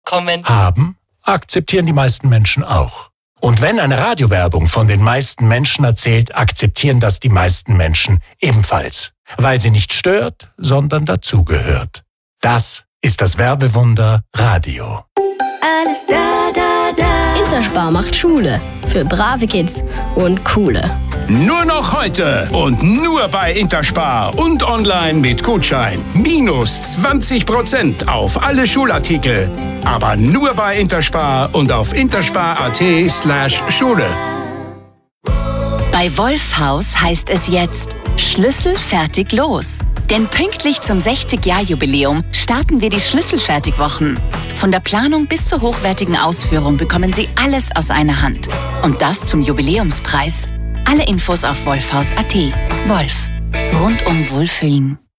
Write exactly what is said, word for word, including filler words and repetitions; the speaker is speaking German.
kommen. Haben akzeptieren die meisten Menschen auch. Und wenn eine Radiowerbung von den meisten Menschen erzählt, akzeptieren das die meisten Menschen ebenfalls. Weil sie nicht stört, sondern dazugehört. Das ist das Werbewunder Radio. Alles da, da, da. Interspar macht Schule. Für brave Kids und coole. Nur noch heute und nur bei Interspar und online mit Gutschein. Minus zwanzig Prozent auf alle Schulartikel. Aber nur bei Interspar und auf interspar.at slash Schule. Bei Wolfhaus heißt es jetzt Schlüssel fertig los. Denn pünktlich zum sechzig-Jahr-Jubiläum starten wir die Schlüsselfertigwochen. Von der Planung bis zur hochwertigen Ausführung bekommen Sie alles aus einer Hand. Und das zum Jubiläumspreis. Alle Infos auf wolfhaus punkt at. Wolf. Rundum Wohlfühlen.